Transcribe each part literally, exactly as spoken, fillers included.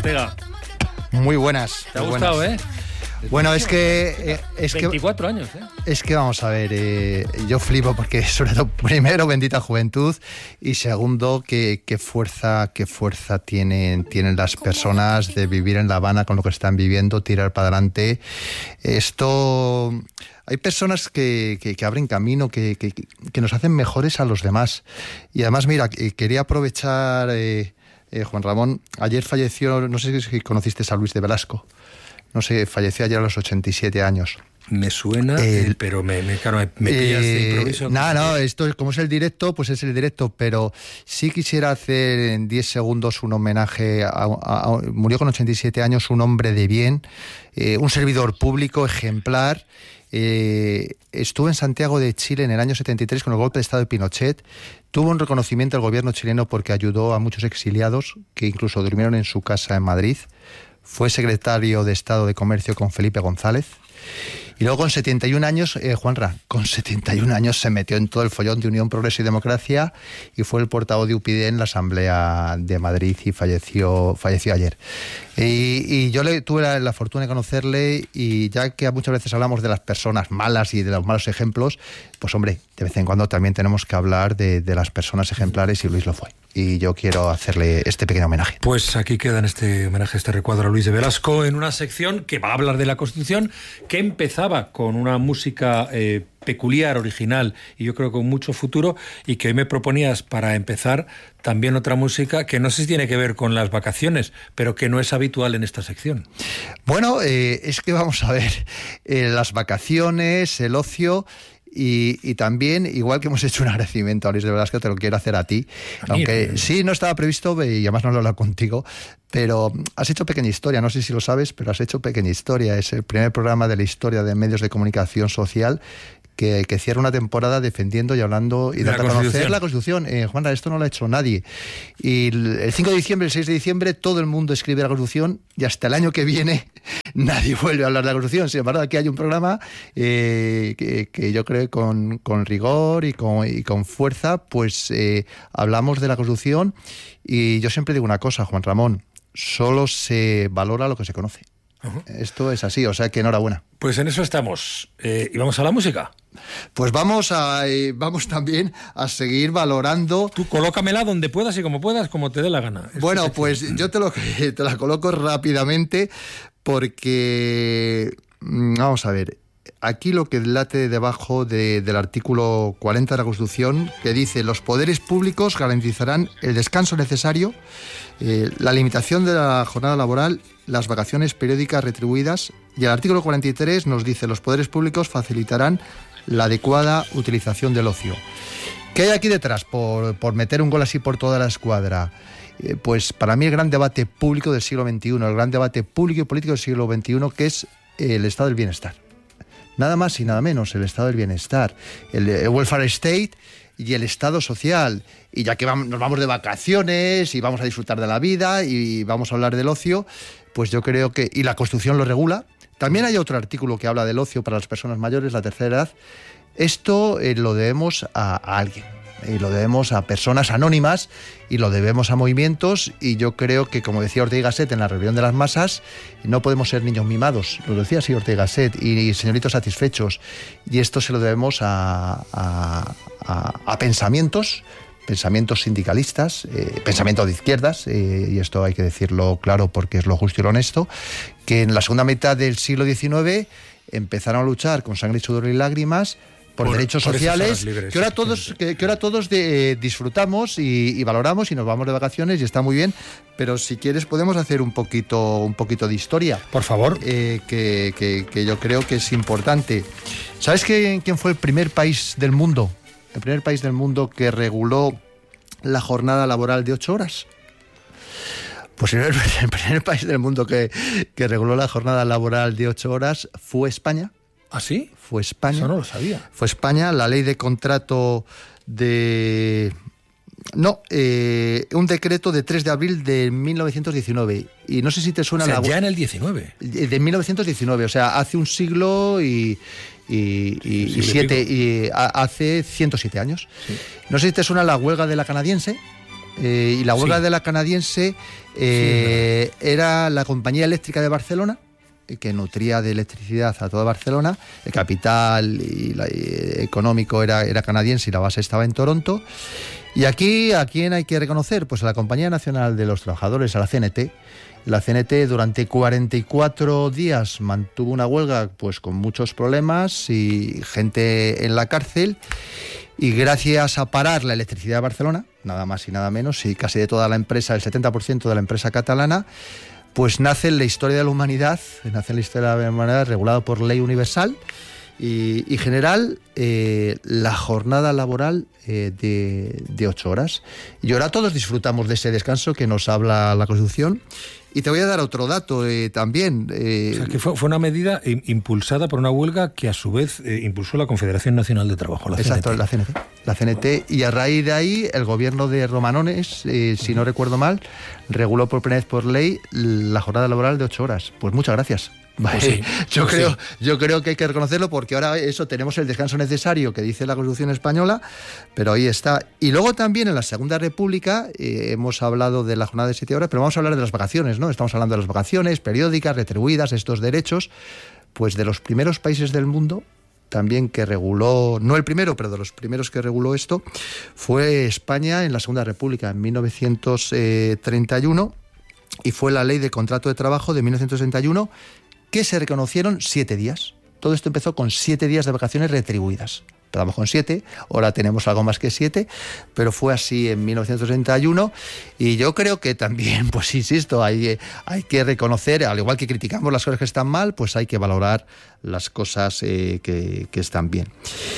Ortega. Muy buenas. ¿Te ha muy gustado, buenas. eh? Bueno, es que... Eh, es veinticuatro que, años, ¿eh? Es que vamos a ver, eh, yo flipo porque sobre todo, primero, bendita juventud, y segundo, qué que fuerza, qué fuerza tienen, tienen las personas de vivir en La Habana con lo que están viviendo, tirar para adelante. Esto... Hay personas que, que, que abren camino, que, que, que nos hacen mejores a los demás. Y además, mira, quería aprovechar... Eh, Eh, Juan Ramón, ayer falleció, no sé si conociste a Luis de Velasco, no sé, falleció ayer a los ochenta y siete años. Me suena, eh, pero me, me, claro, me, me pillas eh, de improviso. No, no, esto como es el directo, pues es el directo, pero sí quisiera hacer en diez segundos un homenaje a, a, a murió con ochenta y siete años, un hombre de bien, eh, un servidor público ejemplar. Eh, estuvo en Santiago de Chile en el año setenta y tres con el golpe de estado de Pinochet. Tuvo un reconocimiento del gobierno chileno porque ayudó a muchos exiliados que incluso durmieron en su casa en Madrid. Fue secretario de Estado de Comercio con Felipe González. Y luego con setenta y un años, eh, Juanra, con setenta y un años se metió en todo el follón de Unión, Progreso y Democracia y fue el portavoz de U P Y en la Asamblea de Madrid y falleció, falleció ayer. Y, y yo le, tuve la, la fortuna de conocerle y ya que muchas veces hablamos de las personas malas y de los malos ejemplos, pues hombre, de vez en cuando también tenemos que hablar de, de las personas ejemplares y Luis lo fue. Y yo quiero hacerle este pequeño homenaje. Pues aquí queda en este homenaje, este recuadro a Luis de Velasco, en una sección que va a hablar de la Constitución, que empezaba con una música eh, peculiar, original y yo creo con mucho futuro, y que hoy me proponías para empezar también otra música que no sé si tiene que ver con las vacaciones, pero que no es habitual en esta sección. Bueno, eh, es que vamos a ver, eh, las vacaciones, el ocio... Y, y también, igual que hemos hecho un agradecimiento a Luis de Velasco, te lo quiero hacer a ti. A aunque mí, sí, no estaba previsto y además no lo he hablado contigo, pero has hecho pequeña historia, no sé si lo sabes, pero has hecho pequeña historia. Es el primer programa de la historia de medios de comunicación social que, que cierra una temporada defendiendo y hablando y dando a conocer la Constitución. Eh, Juanra, esto no lo ha hecho nadie. Y el cinco de diciembre, el seis de diciembre, todo el mundo escribe la Constitución y hasta el año que viene nadie vuelve a hablar de la Constitución. Sin embargo, aquí hay un programa eh, que, que yo creo que con, con rigor y con, y con fuerza, pues eh, hablamos de la Constitución y yo siempre digo una cosa, Juan Ramón, solo se valora lo que se conoce. Uh-huh. Esto es así, o sea que enhorabuena. Pues en eso estamos. Eh, ¿Y vamos a la música? Pues vamos a eh, vamos también a seguir valorando. Tú colócamela donde puedas y como puedas, como te dé la gana. Bueno, pues yo te, lo, te la coloco rápidamente porque, vamos a ver, aquí lo que late debajo de, del artículo cuarenta de la Constitución, que dice: los poderes públicos garantizarán el descanso necesario, eh, la limitación de la jornada laboral, las vacaciones periódicas retribuidas, y el artículo cuarenta y tres nos dice: los poderes públicos facilitarán la adecuada utilización del ocio. ¿Qué hay aquí detrás por, por meter un gol así por toda la escuadra? Eh, pues para mí el gran debate público del siglo veintiuno, el gran debate público y político del siglo veintiuno, que es el estado del bienestar. Nada más y nada menos, el estado del bienestar, el, el welfare state y el estado social. Y ya que vamos, nos vamos de vacaciones y vamos a disfrutar de la vida y vamos a hablar del ocio, pues yo creo que... Y la Constitución lo regula. También hay otro artículo que habla del ocio para las personas mayores, la tercera edad. Esto eh, lo debemos a, a alguien. Y lo debemos a personas anónimas y lo debemos a movimientos, y yo creo que, como decía Ortega y Gasset en la rebelión de las masas, no podemos ser niños mimados, lo decía así Ortega y Gasset, y señoritos satisfechos, y esto se lo debemos a, a, a, a pensamientos pensamientos sindicalistas, eh, pensamiento de izquierdas, eh, y esto hay que decirlo claro porque es lo justo y lo honesto, que en la segunda mitad del siglo diecinueve empezaron a luchar con sangre, sudor y lágrimas por, por derechos por sociales libres, que ahora todos que, que ahora todos de, eh, disfrutamos y, y valoramos y nos vamos de vacaciones y está muy bien, pero si quieres podemos hacer un poquito un poquito de historia, por favor, eh, que, que, que yo creo que es importante. ¿Sabes que, quién fue el primer país del mundo el primer país del mundo que reguló la jornada laboral de ocho horas? Pues el primer país del mundo que, que reguló la jornada laboral de ocho horas fue España. ¿Ah, sí? Fue España. Eso no lo sabía. Fue España, la ley de contrato de... No, eh, un decreto de tres de abril de mil novecientos diecinueve. Y no sé si te suena... O sea, la... ya en el diecinueve. De mil novecientos diecinueve, o sea, hace un siglo y... Y, y, y, siete, y a, hace ciento siete años. Sí. No sé si te suena la huelga de la canadiense. eh, y la huelga sí. de la canadiense eh, sí, era la compañía eléctrica de Barcelona, que nutría de electricidad a toda Barcelona. El capital y la, y económico era, era canadiense y la base estaba en Toronto. Y aquí, ¿a quién hay que reconocer? Pues a la Compañía Nacional de los Trabajadores, a la C N T. La C N T durante cuarenta y cuatro días mantuvo una huelga pues con muchos problemas y gente en la cárcel. Y gracias a parar la electricidad de Barcelona, nada más y nada menos, y casi de toda la empresa, el setenta por ciento de la empresa catalana, pues nace en la historia de la humanidad, nace en la historia de la humanidad regulado por ley universal y, y general eh, la jornada laboral eh, de, de ocho horas. Y ahora todos disfrutamos de ese descanso que nos habla la Constitución. Y te voy a dar otro dato eh, también. Eh, o sea, que fue, fue una medida impulsada por una huelga que a su vez eh, impulsó la Confederación Nacional de Trabajo, la exacto, C N T. la C N T. La C N T, y a raíz de ahí el gobierno de Romanones, eh, si no recuerdo mal, reguló por primera vez por ley la jornada laboral de ocho horas. Pues muchas gracias. Vale. Pues sí, yo, pues creo, sí. yo creo que hay que reconocerlo porque ahora eso tenemos el descanso necesario que dice la Constitución española, pero ahí está. Y luego también en la Segunda República eh, hemos hablado de la jornada de siete horas, pero vamos a hablar de las vacaciones, ¿no? Estamos hablando de las vacaciones periódicas, retribuidas, estos derechos, pues de los primeros países del mundo también que reguló, no el primero, pero de los primeros que reguló esto, fue España en la Segunda República en mil novecientos treinta y uno, y fue la Ley de Contrato de Trabajo de mil novecientos sesenta y uno, que se reconocieron siete días. Todo esto empezó con siete días de vacaciones retribuidas. Empezamos con siete, ahora tenemos algo más que siete, pero fue así en mil novecientos sesenta y uno, y yo creo que también, pues insisto, hay, hay que reconocer, al igual que criticamos las cosas que están mal, pues hay que valorar las cosas eh, que, que están bien.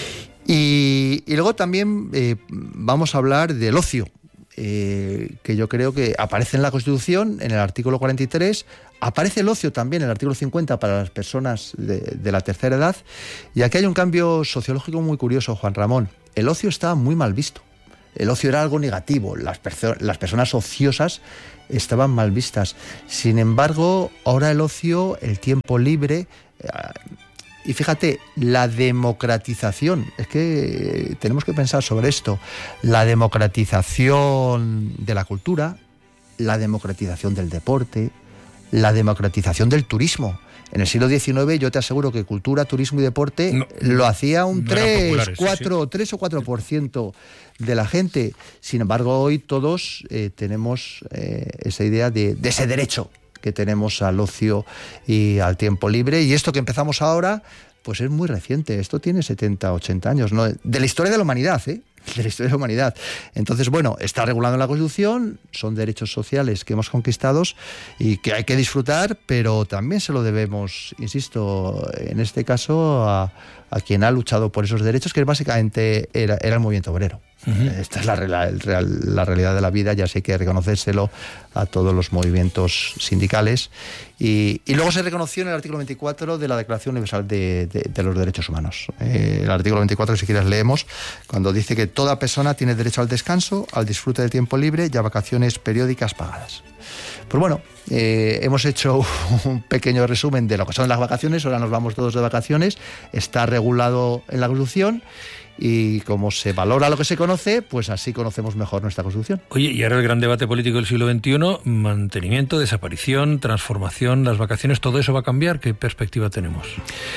Y, y luego también eh, vamos a hablar del ocio. Eh, que yo creo que aparece en la Constitución, en el artículo cuarenta y tres, aparece el ocio también en el artículo cincuenta para las personas de, de la tercera edad, y aquí hay un cambio sociológico muy curioso, Juan Ramón. El ocio estaba muy mal visto, el ocio era algo negativo, las, perso- las personas ociosas estaban mal vistas. Sin embargo, ahora el ocio, el tiempo libre... Eh, Y fíjate, la democratización, es que tenemos que pensar sobre esto, la democratización de la cultura, la democratización del deporte, la democratización del turismo. En el siglo diecinueve yo te aseguro que cultura, turismo y deporte no, lo hacía un no tres, cuatro, sí. tres o cuatro por ciento de la gente. Sin embargo, hoy todos eh, tenemos eh, esa idea de, de ese derecho que tenemos al ocio y al tiempo libre, y esto que empezamos ahora pues es muy reciente, esto tiene setenta, ochenta años, ¿no? De la historia de la humanidad, ¿eh? de la historia de la humanidad. Entonces, bueno, está regulado en la Constitución, son derechos sociales que hemos conquistado y que hay que disfrutar, pero también se lo debemos, insisto, en este caso a, a quien ha luchado por esos derechos, que básicamente era, era el movimiento obrero. Uh-huh. Esta es la, la, la realidad de la vida, ya sé que hay que reconocérselo a todos los movimientos sindicales. Y, y luego se reconoció en el artículo veinticuatro de la Declaración Universal de, de, de los Derechos Humanos. Eh, el artículo veinticuatro, si quieres leemos, cuando dice que toda persona tiene derecho al descanso, al disfrute del tiempo libre y a vacaciones periódicas pagadas. Pues bueno, eh, hemos hecho un pequeño resumen de lo que son las vacaciones, ahora nos vamos todos de vacaciones, está regulado en la Constitución. Y como se valora lo que se conoce, pues así conocemos mejor nuestra Constitución. Oye, y ahora el gran debate político del siglo veintiuno, mantenimiento, desaparición, transformación, las vacaciones, ¿todo eso va a cambiar? ¿Qué perspectiva tenemos?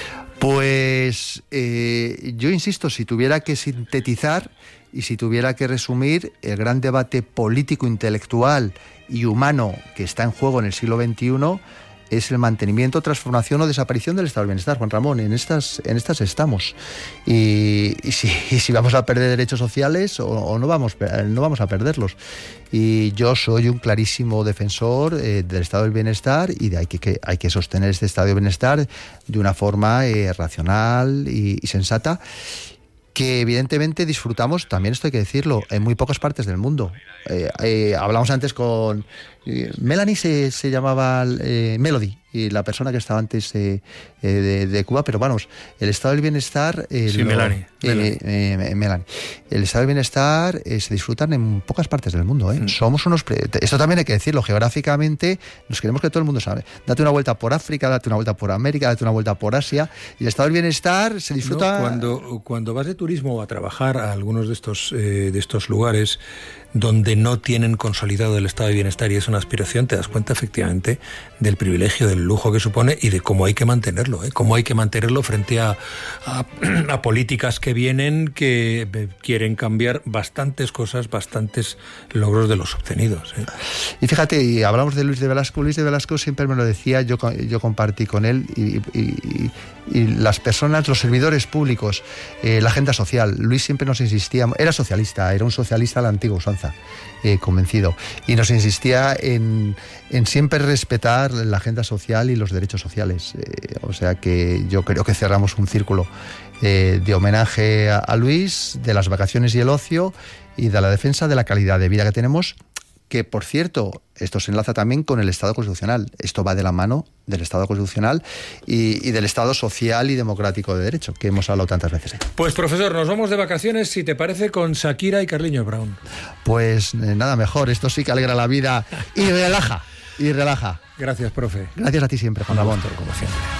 Pues eh, yo insisto, si tuviera que sintetizar y si tuviera que resumir, el gran debate político, intelectual y humano que está en juego en el siglo veintiuno es el mantenimiento, transformación o desaparición del estado del bienestar, Juan Ramón. En estas, en estas estamos. Y, y, si, y si vamos a perder derechos sociales o, o no, vamos, no vamos a perderlos. Y yo soy un clarísimo defensor eh, del estado del bienestar y de hay que, que hay que sostener este estado de bienestar de una forma eh, racional y, y sensata, que evidentemente disfrutamos, también esto hay que decirlo, en muy pocas partes del mundo. Eh, eh, hablamos antes con... Eh, Melanie se, se llamaba eh, Melody, y la persona que estaba antes eh, eh, de, de Cuba, pero vamos, el estado del bienestar... Eh, sí, lo, Melanie. Eh, Melanie. Eh, Melanie. El estado del bienestar eh, se disfrutan en pocas partes del mundo. ¿eh? Mm. Somos unos... Pre- esto también hay que decirlo, geográficamente nos queremos que todo el mundo sabe. Date una vuelta por África, date una vuelta por América, date una vuelta por Asia, y el estado del bienestar se disfruta... No, cuando, cuando vas de turismo a trabajar a algunos de estos, eh, de estos lugares, donde no tienen consolidado el estado de bienestar y es una aspiración, te das cuenta efectivamente del privilegio, del lujo que supone y de cómo hay que mantenerlo, ¿eh? Cómo hay que mantenerlo frente a, a, a políticas que vienen, que quieren cambiar bastantes cosas, bastantes logros de los obtenidos, ¿eh? Y fíjate, y hablamos de Luis de Velasco. Luis de Velasco siempre me lo decía, yo, yo compartí con él, y, y, y las personas, los servidores públicos, eh, la agenda social. Luis siempre nos insistía, era socialista, era un socialista a la antigua usanza, eh, convencido, y nos insistía en, en siempre respetar la agenda social y los derechos sociales. Eh, o sea que yo creo que cerramos un círculo eh, de homenaje a, a Luis, de las vacaciones y el ocio, y de la defensa de la calidad de vida que tenemos, que, por cierto, esto se enlaza también con el Estado constitucional. Esto va de la mano del Estado constitucional y, y del Estado social y democrático de derecho, que hemos hablado tantas veces. Pues, profesor, nos vamos de vacaciones, si te parece, con Shakira y Carliños Brown. Pues eh, nada mejor, esto sí que alegra la vida y relaja, y relaja. Gracias, profe. Gracias a ti siempre, Juan Ramón. Como siempre.